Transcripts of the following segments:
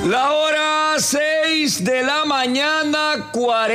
La hora 6 de la mañana,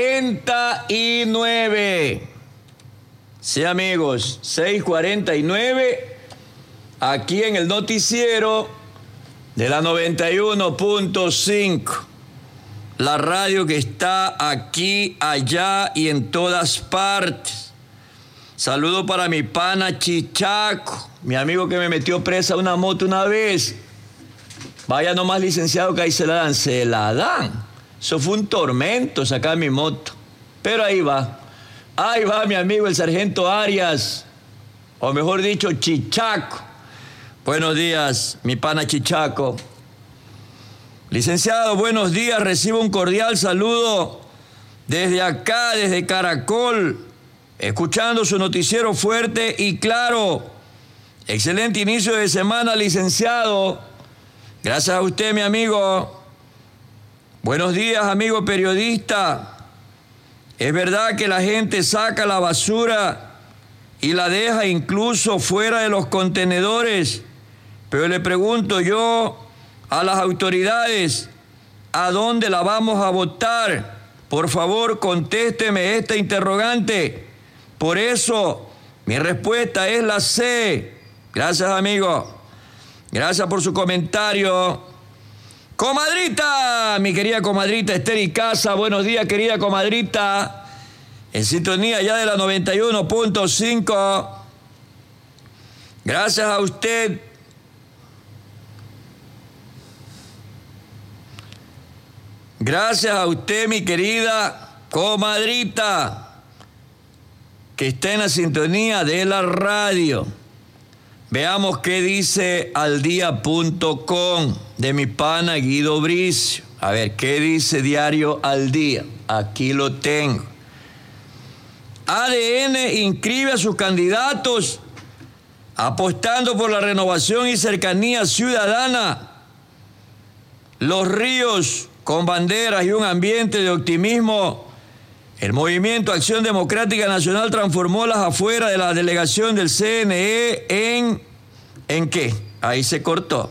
49. Sí, amigos, 6:49, aquí en el noticiero de la 91.5. La radio que está aquí, allá y en todas partes. Saludo para mi pana Chichaco, mi amigo que me metió presa una moto una vez. Vaya nomás, licenciado, que ahí se la dan. Se la dan. Eso fue un tormento sacar mi moto. Pero ahí va. Ahí va mi amigo el sargento Arias. O mejor dicho, Chichaco. Buenos días, mi pana Chichaco. Licenciado, buenos días. Recibo un cordial saludo desde acá, desde Caracol. Escuchando su noticiero fuerte y claro. Excelente inicio de semana, licenciado. Gracias a usted, mi amigo. Buenos días, amigo periodista. Es verdad que la gente saca la basura y la deja incluso fuera de los contenedores, pero le pregunto yo a las autoridades, ¿a dónde la vamos a botar? Por favor, contésteme esta interrogante. Por eso, mi respuesta es la C. Gracias, amigo. Gracias por su comentario. Comadrita, mi querida comadrita Esther Icaza, buenos días, querida comadrita. En sintonía ya de la 91.5. Gracias a usted. Gracias a usted, mi querida comadrita, que está en la sintonía de la radio. Veamos qué dice aldía.com de mi pana Guido Bricio. A ver, ¿qué dice Diario Al Día? Aquí lo tengo. ADN inscribe a sus candidatos apostando por la renovación y cercanía ciudadana. Los Ríos con banderas y un ambiente de optimismo. El Movimiento Acción Democrática Nacional transformó las afueras de la delegación del CNE ¿en qué? Ahí se cortó.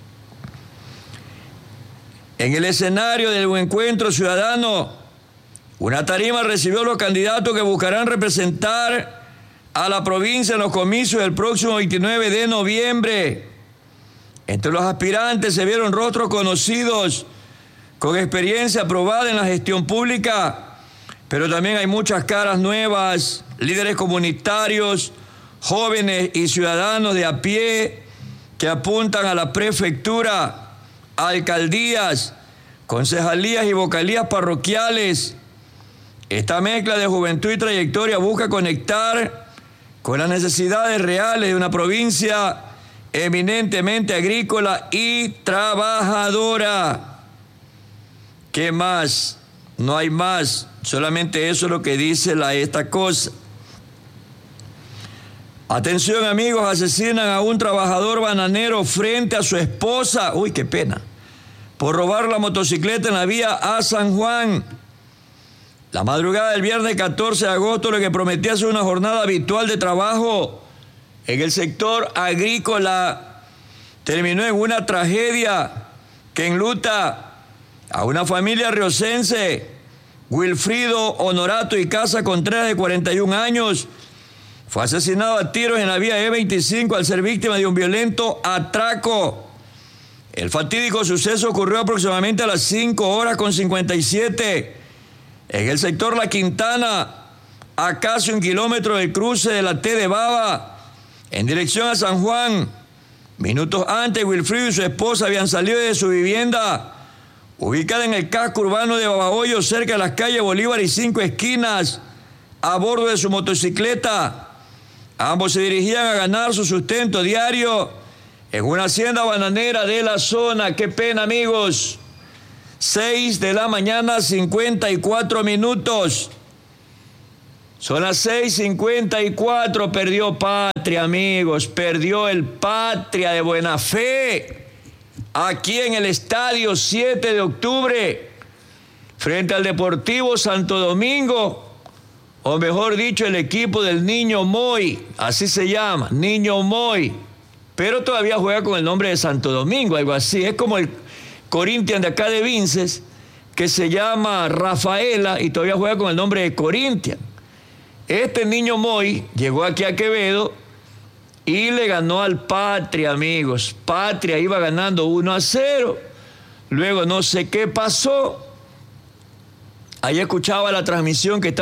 En el escenario del encuentro ciudadano, una tarima recibió a los candidatos que buscarán representar a la provincia en los comicios del próximo 29 de noviembre. Entre los aspirantes se vieron rostros conocidos con experiencia probada en la gestión pública, pero también hay muchas caras nuevas, líderes comunitarios, jóvenes y ciudadanos de a pie que apuntan a la prefectura, alcaldías, concejalías y vocalías parroquiales. Esta mezcla de juventud y trayectoria busca conectar con las necesidades reales de una provincia eminentemente agrícola y trabajadora. ¿Qué más? No hay más. Solamente eso es lo que dice esta cosa. Atención, amigos, asesinan a un trabajador bananero frente a su esposa. Uy, qué pena. Por robar la motocicleta en la vía a San Juan. La madrugada del viernes 14 de agosto, lo que prometía ser una jornada habitual de trabajo en el sector agrícola terminó en una tragedia que enluta a una familia riocense. Wilfrido Honorato Icaza Contreras, de 41 años, fue asesinado a tiros en la vía E25 al ser víctima de un violento atraco. El fatídico suceso ocurrió aproximadamente a las 5:57 en el sector La Quintana, a casi 1 kilómetro del cruce de la T de Baba, en dirección a San Juan. Minutos antes, Wilfrido y su esposa habían salido de su vivienda, ubicada en el casco urbano de Babahoyo, cerca de las calles Bolívar y 5 Esquinas, a bordo de su motocicleta. Ambos se dirigían a ganar su sustento diario en una hacienda bananera de la zona. Qué pena, amigos. 6 de la mañana, 54 minutos. Son las 6:54. Perdió Patria, amigos. Perdió el Patria de buena fe. Aquí en el estadio 7 de octubre, frente al Deportivo Santo Domingo, o mejor dicho, el equipo del Niño Moy, así se llama, Niño Moy, pero todavía juega con el nombre de Santo Domingo, algo así. Es como Corinthians de acá de Vinces, que se llama Rafaela y todavía juega con el nombre de Corinthians. Este niño Moy llegó aquí a Quevedo y le ganó al Patria, amigos. Patria iba ganando 1-0. Luego no sé qué pasó. Ahí escuchaba la transmisión que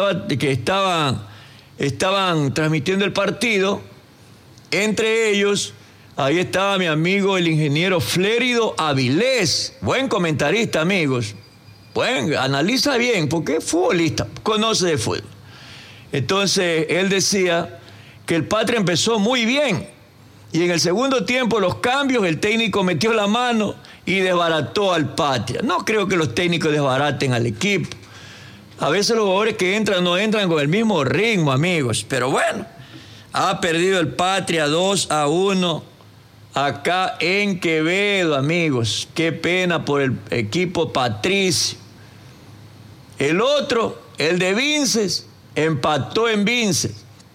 estaban transmitiendo el partido. Entre ellos, ahí estaba mi amigo el ingeniero Flérido Avilés. Buen comentarista, amigos. Analiza bien, porque es futbolista, conoce de fútbol. Entonces, él decía que el Patria empezó muy bien. Y en el segundo tiempo, los cambios, el técnico metió la mano y desbarató al Patria. No creo que los técnicos desbaraten al equipo. A veces los jugadores que entran no entran con el mismo ritmo, amigos. Pero bueno, ha perdido el Patria 2-1 acá en Quevedo, amigos. Qué pena por el equipo patricio. El otro, el de Vinces, empató en Vinces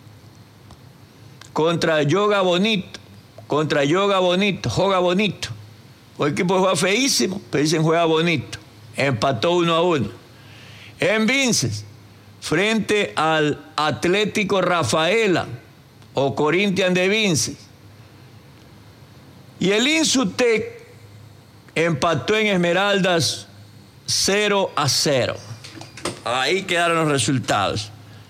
contra Joga Bonito. Joga Bonito. El equipo juega feísimo, pero dicen juega bonito. Empató 1-1. En Vinces, frente al Atlético Rafaela o Corinthians de Vinces. Y el Insutec empató en Esmeraldas 0-0. Ahí quedaron los resultados.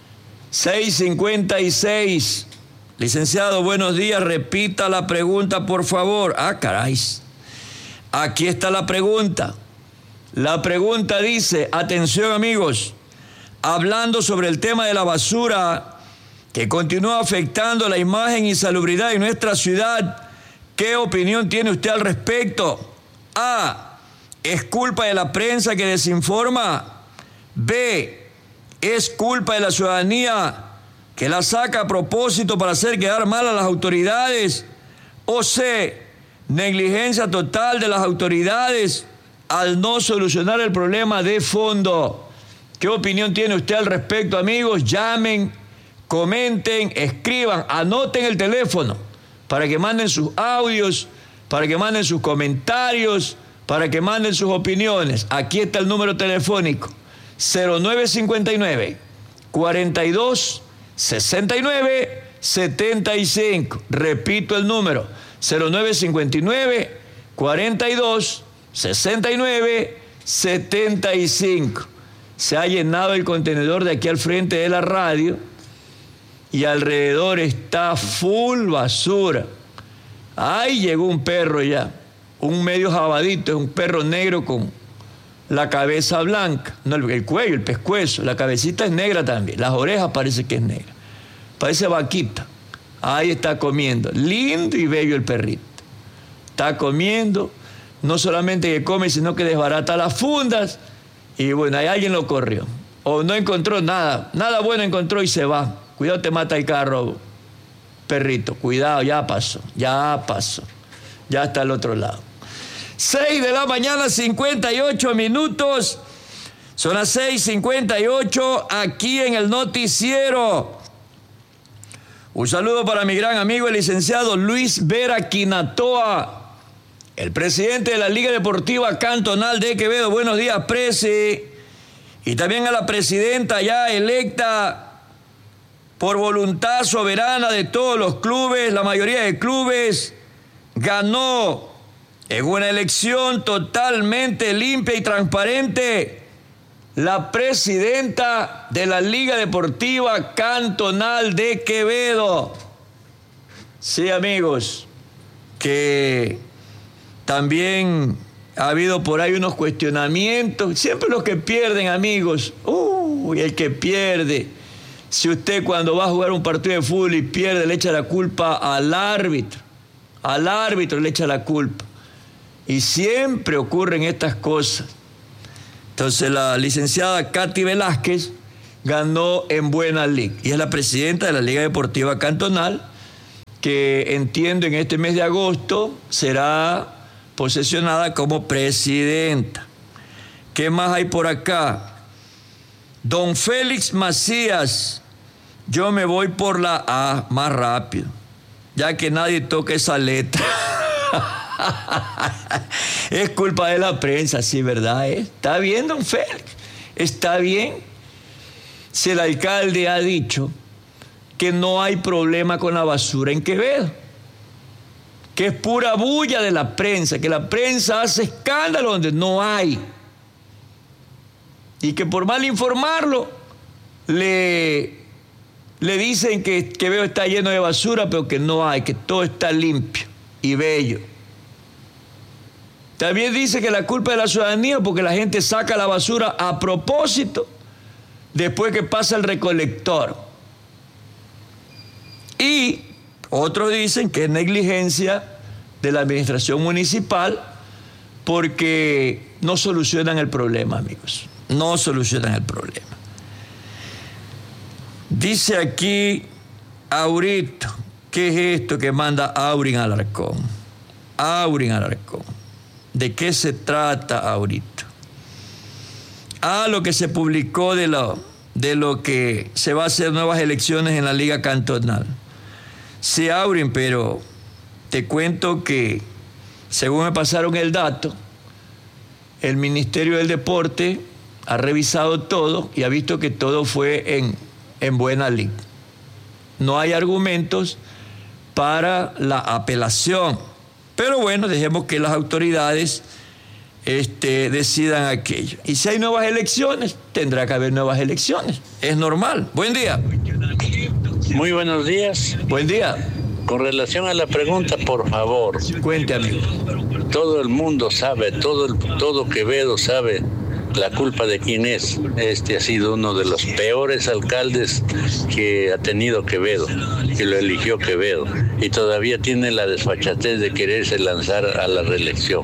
6:56. Licenciado, buenos días. Repita la pregunta, por favor. Caray. Aquí está la pregunta. La pregunta dice, atención amigos, hablando sobre el tema de la basura que continúa afectando la imagen y salubridad de nuestra ciudad, ¿qué opinión tiene usted al respecto? A, ¿es culpa de la prensa que desinforma? B, ¿es culpa de la ciudadanía que la saca a propósito para hacer quedar mal a las autoridades? O C, negligencia total de las autoridades al no solucionar el problema de fondo. ¿Qué opinión tiene usted al respecto, amigos? Llamen, comenten, escriban, anoten el teléfono para que manden sus audios, para que manden sus comentarios, para que manden sus opiniones. Aquí está el número telefónico, 0959 42 69 75. Repito el número, 0959 42 69 75. Se ha llenado el contenedor de aquí al frente de la radio y alrededor está full basura. Ahí llegó un perro ya, un medio jabadito, es un perro negro con la cabeza blanca, no el cuello, el pescuezo, la cabecita es negra también, las orejas parece que es negra, parece vaquita. Ahí está comiendo, lindo y bello el perrito. Está comiendo. No solamente que come, sino que desbarata las fundas. Y bueno, ahí alguien lo corrió. O no encontró nada bueno encontró y se va. Cuidado, te mata el carro, perrito. Cuidado, ya pasó. Ya está al otro lado. 6:58 a.m. Son las 6:58 aquí en el noticiero. Un saludo para mi gran amigo, el licenciado Luis Vera Quinatoa, el presidente de la Liga Deportiva Cantonal de Quevedo. Buenos días, presi. Y también a la presidenta ya electa por voluntad soberana de todos los clubes, la mayoría de clubes, ganó en una elección totalmente limpia y transparente la presidenta de la Liga Deportiva Cantonal de Quevedo. Sí, amigos, que también ha habido por ahí unos cuestionamientos. Siempre los que pierden, amigos. El que pierde. Si usted cuando va a jugar un partido de fútbol y pierde, le echa la culpa al árbitro. Al árbitro le echa la culpa. Y siempre ocurren estas cosas. Entonces la licenciada Katy Velázquez ganó en buena lid. Y es la presidenta de la Liga Deportiva Cantonal, que entiendo en este mes de agosto será posesionada como presidenta. ¿Qué más hay por acá? Don Félix Macías, yo me voy por la A más rápido, ya que nadie toca esa letra. Es culpa de la prensa, sí, ¿verdad? Está bien, don Félix, está bien. Si el alcalde ha dicho que no hay problema con la basura en Quevedo, que es pura bulla de la prensa, que la prensa hace escándalo donde no hay, y que por mal informarlo le dicen que Quevedo está lleno de basura, pero que no hay, que todo está limpio y bello. También dice que la culpa es de la ciudadanía porque la gente saca la basura a propósito después que pasa el recolector. Y otros dicen que es negligencia de la administración municipal porque no solucionan el problema, amigos. No solucionan el problema. Dice aquí Aurito, ¿qué es esto que manda Aurin Alarcón? Aurin Alarcón. ¿De qué se trata, Aurito? Lo que se publicó de lo que se va a hacer nuevas elecciones en la Liga Cantonal. Sí, Aurin, pero te cuento que, según me pasaron el dato, el Ministerio del Deporte ha revisado todo y ha visto que todo fue en buena ley. No hay argumentos para la apelación. Pero bueno, dejemos que las autoridades decidan aquello. Y si hay nuevas elecciones, tendrá que haber nuevas elecciones. Es normal. Buen día. Muy buenos días. Buen día. Con relación a la pregunta, por favor. Cuente, amigo. Todo el mundo sabe, todo Quevedo sabe la culpa de quién es. Este ha sido uno de los peores alcaldes que ha tenido Quevedo, que lo eligió Quevedo, y todavía tiene la desfachatez de quererse lanzar a la reelección.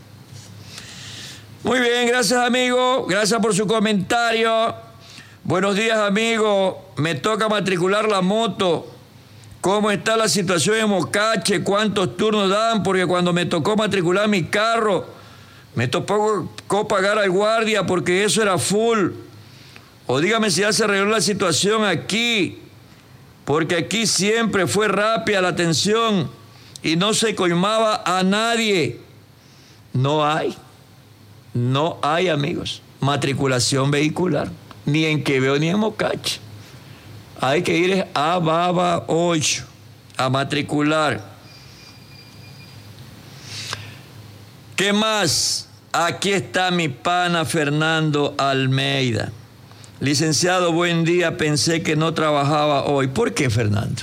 Muy bien, gracias, amigo. Gracias por su comentario. Buenos días, amigo. Me toca matricular la moto. ¿Cómo está la situación en Mocache? ¿Cuántos turnos dan? Porque cuando me tocó matricular mi carro, me tocó pagar al guardia porque eso era full. O dígame si ya se arregló la situación aquí, porque aquí siempre fue rápida la atención y no se coimaba a nadie. No hay, amigos, matriculación vehicular, ni en Quevedo ni en Mocache. Hay que ir a Baba 8 a matricular. ¿Qué más? Aquí está mi pana Fernando Almeida. Licenciado, buen día. Pensé que no trabajaba hoy. ¿Por qué, Fernando?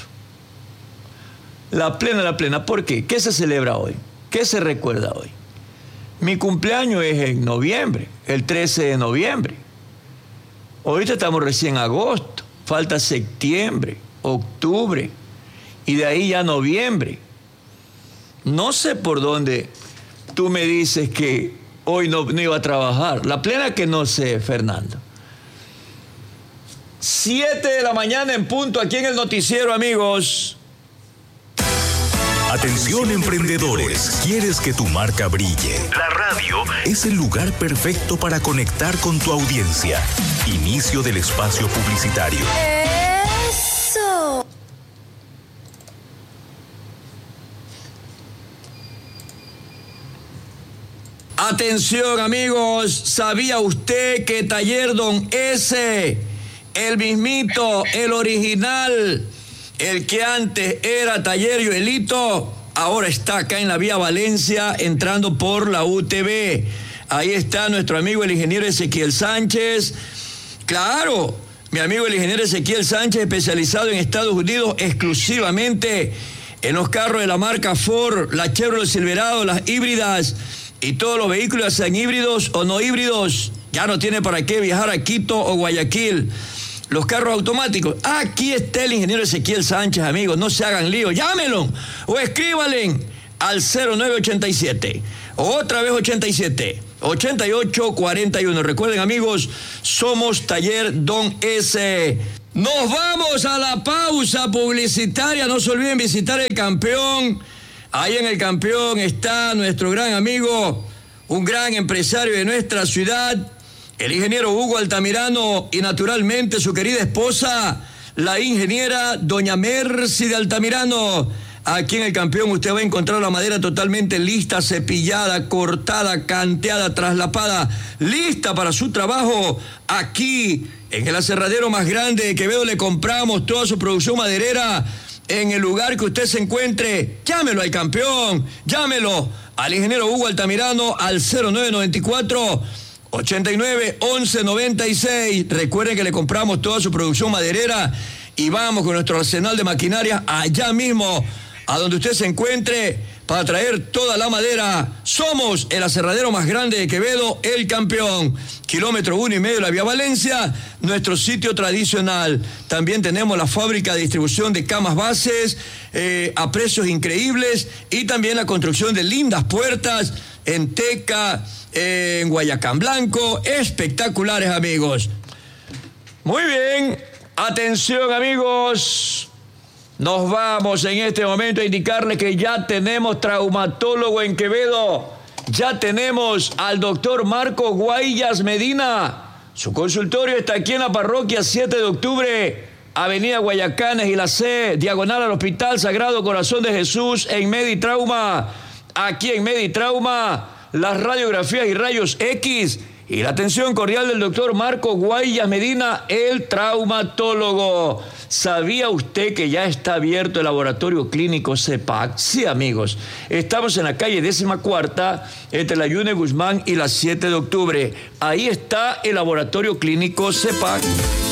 La plena. ¿Por qué? ¿Qué se celebra hoy? ¿Qué se recuerda hoy? Mi cumpleaños es en noviembre, el 13 de noviembre. Ahorita estamos recién en agosto. Falta septiembre, octubre y de ahí ya noviembre. No sé por dónde tú me dices que hoy no iba a trabajar. La plena que no sé, Fernando. 7 de la mañana en punto aquí en el noticiero, amigos. Atención, emprendedores. ¿Quieres que tu marca brille? La radio es el lugar perfecto para conectar con tu audiencia. Inicio del espacio publicitario. ¡Eso! Atención, amigos. ¿Sabía usted que Taller Don S, el mismito, el original, el que antes era Taller Joelito, ahora está acá en la vía Valencia, entrando por la UTV? Ahí está nuestro amigo el ingeniero Ezequiel Sánchez. Claro, mi amigo el ingeniero Ezequiel Sánchez, especializado en Estados Unidos exclusivamente en los carros de la marca Ford, la Chevrolet Silverado, las híbridas y todos los vehículos, sean híbridos o no híbridos. Ya no tiene para qué viajar a Quito o Guayaquil. Los carros automáticos. Aquí está el ingeniero Ezequiel Sánchez, amigos. No se hagan lío. Llámenlo o escríbanle al 0987. Otra vez 87. 8841. Recuerden, amigos, somos Taller Don S. Nos vamos a la pausa publicitaria. No se olviden visitar el Campeón. Ahí en el Campeón está nuestro gran amigo, un gran empresario de nuestra ciudad, el ingeniero Hugo Altamirano, y naturalmente su querida esposa, la ingeniera doña Mercy de Altamirano. Aquí en El Campeón usted va a encontrar la madera totalmente lista, cepillada, cortada, canteada, traslapada, lista para su trabajo. Aquí, en el aserradero más grande de Quevedo, le compramos toda su producción maderera en el lugar que usted se encuentre. Llámelo al Campeón, llámelo al ingeniero Hugo Altamirano al 0994-89-1196. Recuerden que le compramos toda su producción maderera y vamos con nuestro arsenal de maquinaria allá mismo, a donde usted se encuentre, para traer toda la madera. Somos el aserradero más grande de Quevedo, El Campeón. Kilómetro 1,5 de la Vía Valencia, nuestro sitio tradicional. También tenemos la fábrica de distribución de camas bases a precios increíbles, y también la construcción de lindas puertas en Teca, en Guayacán Blanco. Espectaculares, amigos. Muy bien, atención, amigos. Nos vamos en este momento a indicarles que ya tenemos traumatólogo en Quevedo. Ya tenemos al doctor Marco Guayas Medina. Su consultorio está aquí en la parroquia 7 de octubre, Avenida Guayacanes y la C, diagonal al Hospital Sagrado Corazón de Jesús, en Meditrauma. Aquí en Meditrauma, las radiografías y rayos X y la atención cordial del doctor Marco Guayas Medina, el traumatólogo. ¿Sabía usted que ya está abierto el laboratorio clínico CEPAC? Sí, amigos. Estamos en la calle 14ª, entre la Yune Guzmán y la 7 de octubre. Ahí está el laboratorio clínico CEPAC.